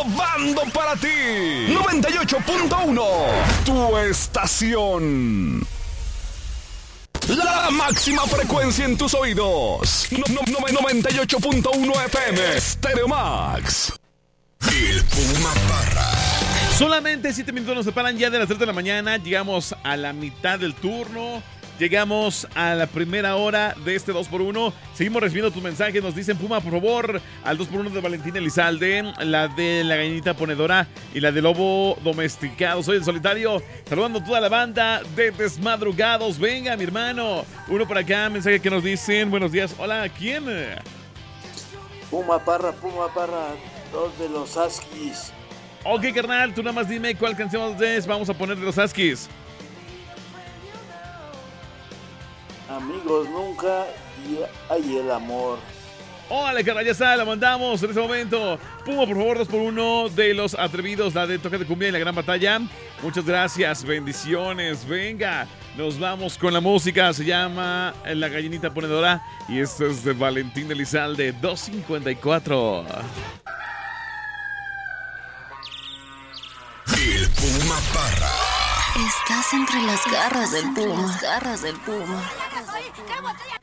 innovando para ti. 98.1, tu estación. La máxima frecuencia en tus oídos. 98.1 FM, Stereo Max. El Puma Parra. Solamente 7 minutos nos separan ya de las 3 de la mañana. Llegamos a la mitad del turno. Llegamos a la primera hora de este 2x1. Seguimos recibiendo tus mensajes. Nos dicen, Puma, por favor, al 2x1 de Valentín Elizalde, la de la gallinita ponedora y la de lobo domesticado. Soy el solitario, saludando a toda la banda de desmadrugados. Venga, mi hermano. Uno por acá, mensaje que nos dicen, buenos días. Hola, ¿quién? Puma Parra, dos de los Huskies. Ok, carnal, tú nada más dime cuál canción vamos a poner de los Huskies. Amigos nunca y hay el amor. Hola, carnal, ya está, la mandamos en este momento. Puma, por favor, 2x1 de los atrevidos, la de Toque de Cumbia y la Gran Batalla. Muchas gracias, bendiciones. Venga, nos vamos con la música. Se llama La Gallinita Ponedora y esto es de Valentín Elizalde, 2:54. El Puma Parra. Estás entre las garras del Puma.